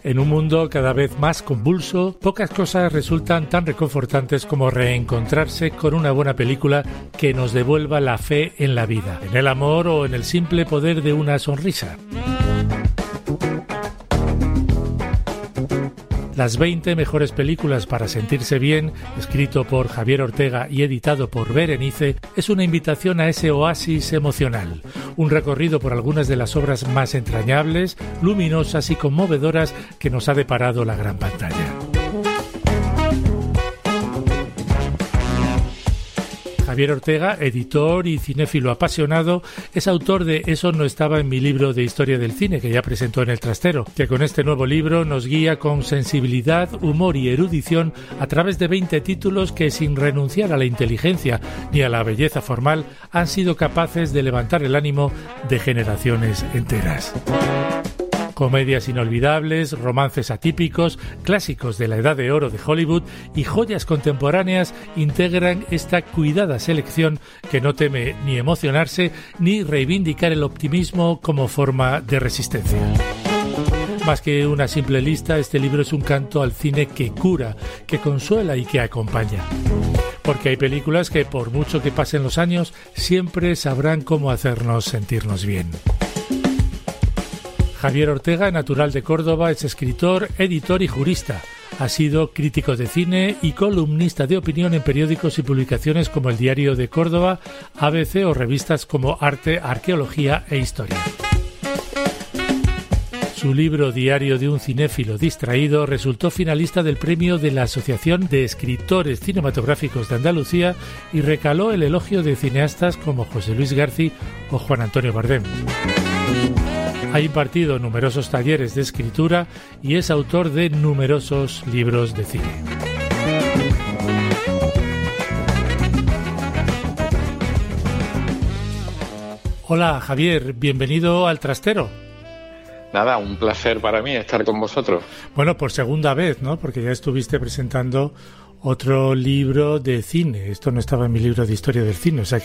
En un mundo cada vez más convulso, pocas cosas resultan tan reconfortantes como reencontrarse con una buena película que nos devuelva la fe en la vida, en el amor o en el simple poder de una sonrisa. Las 20 mejores películas para sentirse bien, escrito por Javier Ortega y editado por Berenice, es una invitación a ese oasis emocional. Un recorrido por algunas de las obras más entrañables, luminosas y conmovedoras que nos ha deparado la gran pantalla. Javier Ortega, editor y cinéfilo apasionado, es autor de Eso no estaba en mi libro de historia del cine, que ya presentó en El Trastero, que con este nuevo libro nos guía con sensibilidad, humor y erudición a través de 20 títulos que, sin renunciar a la inteligencia ni a la belleza formal, han sido capaces de levantar el ánimo de generaciones enteras. Comedias inolvidables, romances atípicos, clásicos de la edad de oro de Hollywood y joyas contemporáneas integran esta cuidada selección que no teme ni emocionarse ni reivindicar el optimismo como forma de resistencia. Más que una simple lista, este libro es un canto al cine que cura, que consuela y que acompaña. Porque hay películas que, por mucho que pasen los años, siempre sabrán cómo hacernos sentirnos bien. Javier Ortega, natural de Córdoba, es escritor, editor y jurista. Ha sido crítico de cine y columnista de opinión en periódicos y publicaciones como El Diario de Córdoba, ABC o revistas como Arte, Arqueología e Historia. Su libro Diario de un cinéfilo distraído resultó finalista del premio de la Asociación de Escritores Cinematográficos de Andalucía y recaló el elogio de cineastas como José Luis García o Juan Antonio Bardem. Ha impartido numerosos talleres de escritura y es autor de numerosos libros de cine. Hola Javier, bienvenido al Trastero. Nada, un placer para mí estar con vosotros. Bueno, por segunda vez, ¿no? Porque ya estuviste presentando otro libro de cine. Esto no estaba en mi libro de historia del cine, o sea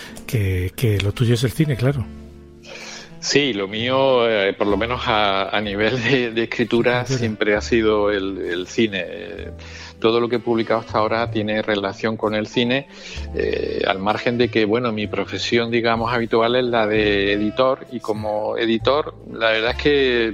que lo tuyo es el cine, claro. Sí, lo mío, por lo menos a nivel de escritura, siempre ha sido el cine. Todo lo que he publicado hasta ahora tiene relación con el cine, al margen de que, bueno, mi profesión, digamos, habitual es la de editor, y como editor, la verdad es que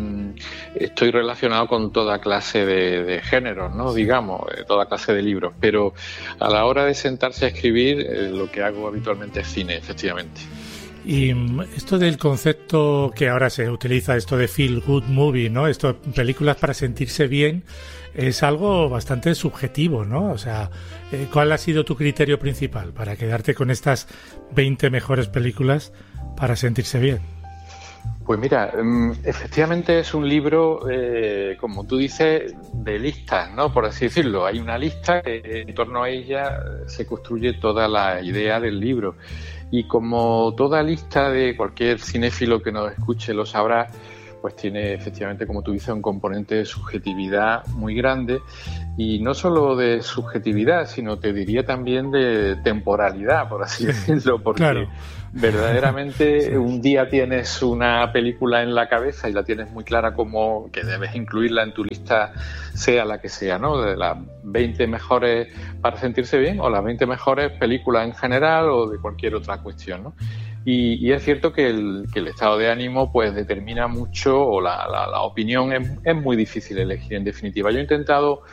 estoy relacionado con toda clase de géneros, ¿no? Digamos, toda clase de libros, pero a la hora de sentarse a escribir, lo que hago habitualmente es cine, efectivamente. Y esto del concepto que ahora se utiliza, esto de feel good movie, ¿no? Esto, películas para sentirse bien, es algo bastante subjetivo, ¿no? O sea, ¿cuál ha sido tu criterio principal para quedarte con estas 20 mejores películas para sentirse bien? Pues mira, efectivamente es un libro, como tú dices, de listas, ¿no? Por así decirlo. Hay una lista que en torno a ella se construye toda la idea del libro. Y como toda lista de cualquier cinéfilo que nos escuche lo sabrá, pues tiene efectivamente, como tú dices, un componente de subjetividad muy grande, y no solo de subjetividad, sino te diría también de temporalidad, por así decirlo, porque claro, verdaderamente sí, un día tienes una película en la cabeza y la tienes muy clara como que debes incluirla en tu lista, sea la que sea, ¿no? De las 20 mejores para sentirse bien o las 20 mejores películas en general o de cualquier otra cuestión, ¿no? Y es cierto que el estado de ánimo pues determina mucho, o la opinión es muy difícil elegir en definitiva. Yo he intentado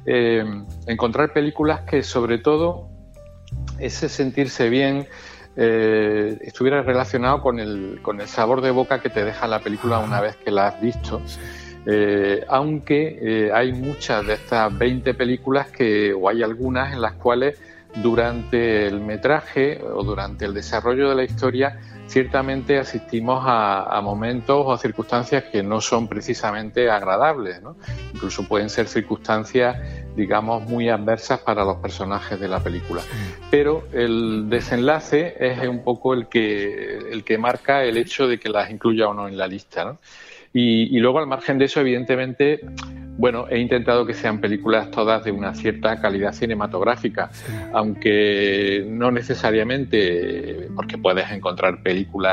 encontrar películas que sobre todo ese sentirse bien estuviera relacionado con el sabor de boca que te deja la película una vez que la has visto. Aunque hay muchas de estas 20 películas o hay algunas en las cuales durante el metraje o durante el desarrollo de la historia ciertamente asistimos a momentos o a circunstancias que no son precisamente agradables, ¿no? Incluso pueden ser circunstancias, digamos, muy adversas para los personajes de la película. Pero el desenlace es un poco el que marca el hecho de que las incluya o no en la lista, ¿no? Y luego, al margen de eso, evidentemente, bueno, he intentado que sean películas todas de una cierta calidad cinematográfica, aunque no necesariamente, porque puedes encontrar películas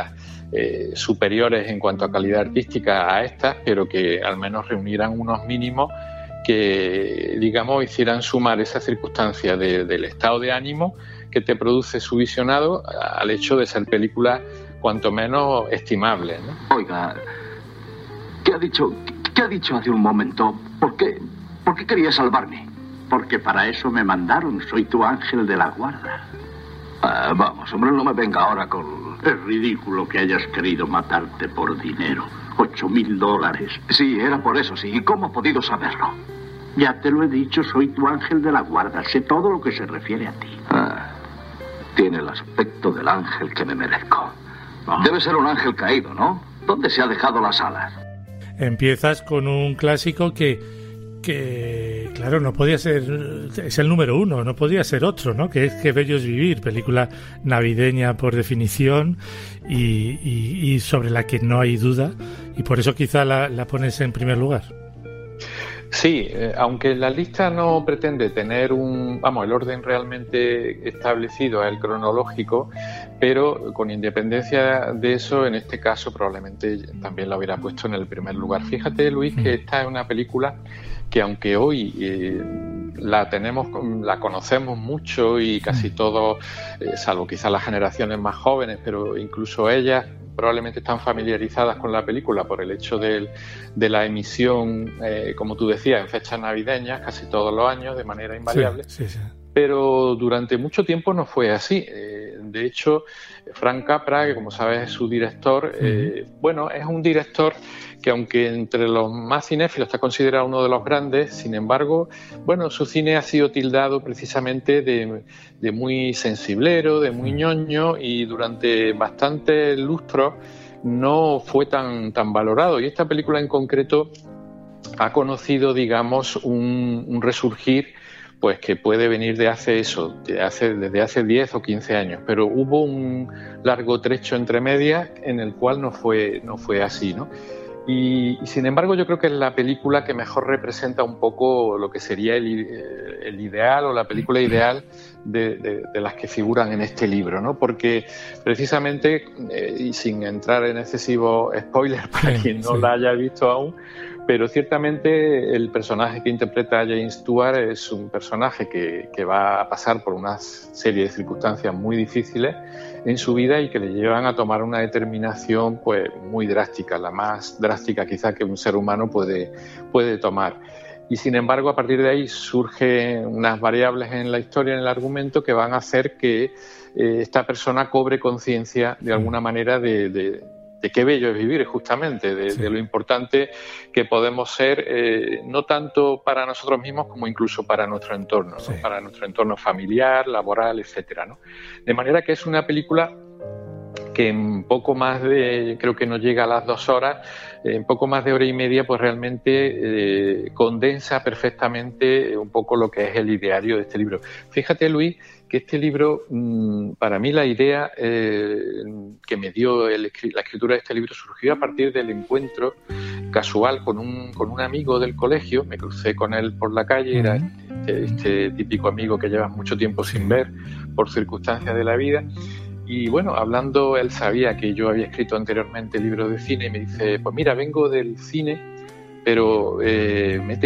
superiores en cuanto a calidad artística a estas, pero que al menos reunieran unos mínimos que, digamos, hicieran sumar esa circunstancia del estado de ánimo que te produce su visionado al hecho de ser películas cuanto menos estimables, ¿no? Oiga, ¿qué ha dicho hace un momento? ¿Por qué quería salvarme? Porque para eso me mandaron. Soy tu ángel de la guarda. Vamos, hombre, no me venga ahora con... Es ridículo que hayas querido matarte por dinero. $8,000. Sí, era por eso, sí. ¿Y cómo ha podido saberlo? Ya te lo he dicho, soy tu ángel de la guarda. Sé todo lo que se refiere a ti. Tiene el aspecto del ángel que me merezco. Debe ser un ángel caído, ¿no? ¿Dónde se ha dejado las alas? Empiezas con un clásico que claro, no podía ser, es el número uno, no podía ser otro, ¿no? Que es Qué bello es vivir, película navideña por definición y sobre la que no hay duda, y por eso quizá la pones en primer lugar. Sí, aunque la lista no pretende tener el orden realmente establecido, el cronológico, pero con independencia de eso, en este caso probablemente también la hubiera puesto en el primer lugar. Fíjate, Luis, que esta es una película que aunque hoy la conocemos mucho y casi todos, salvo quizás las generaciones más jóvenes, pero incluso ellas probablemente están familiarizadas con la película por el hecho de la emisión, como tú decías, en fechas navideñas, casi todos los años, de manera invariable. Sí. Pero durante mucho tiempo no fue así. De hecho, Frank Capra, que como sabes es su director, es un director que aunque entre los más cinéfilos está considerado uno de los grandes, sin embargo, su cine ha sido tildado precisamente de muy sensiblero, de muy ñoño, y durante bastantes lustros no fue tan valorado. Y esta película en concreto ha conocido, digamos, un resurgir pues que puede venir desde hace 10 o 15 años, pero hubo un largo trecho entre medias en el cual no fue así, ¿no? Y sin embargo yo creo que es la película que mejor representa un poco lo que sería el ideal o la película ideal de las que figuran en este libro, ¿no? Porque precisamente, y sin entrar en excesivos spoilers para quien no la haya visto aún, pero ciertamente el personaje que interpreta a James Stewart es un personaje que va a pasar por una serie de circunstancias muy difíciles en su vida y que le llevan a tomar una determinación pues muy drástica, la más drástica quizá que un ser humano puede tomar. Y sin embargo, a partir de ahí surgen unas variables en la historia, en el argumento, que van a hacer que esta persona cobre conciencia de alguna manera de qué bello es vivir, justamente, de lo importante que podemos ser, no tanto para nosotros mismos como incluso para nuestro entorno, ¿no? Para nuestro entorno familiar, laboral, etcétera, ¿no? De manera que es una película que en poco más de, creo que no llega a las 2 horas, en poco más de hora y media, pues realmente condensa perfectamente un poco lo que es el ideario de este libro. Fíjate, Luis, que este libro, para mí la idea que me dio la escritura de este libro surgió a partir del encuentro casual con un amigo del colegio. Me crucé con él por la calle, era este típico amigo que llevas mucho tiempo sin ver por circunstancias de la vida. Y bueno, hablando, él sabía que yo había escrito anteriormente libros de cine y me dice, pues mira, vengo del cine, pero me